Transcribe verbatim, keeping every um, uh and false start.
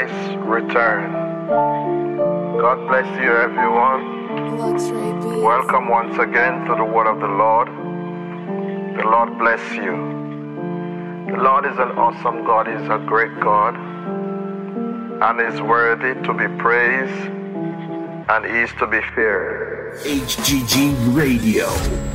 Christ's return. God bless you, everyone. Welcome once again to the word of the Lord. The Lord bless you. The Lord is an awesome God. He's a great God, and is worthy to be praised, and he is to be feared. H G G Radio.